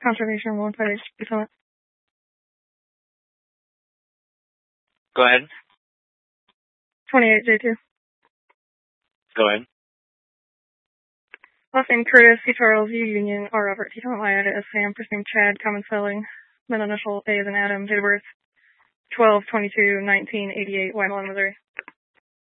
Conservation One Fighter Lieutenant. Go ahead. 28J2. Go ahead. Last name Curtis, C. Charles, U. Union, R. Robert, T. Tom, I. S. Sam, first name Chad, common spelling, middle initial A as in Adam, date of birth 12/22/1988, Wyoming, Missouri.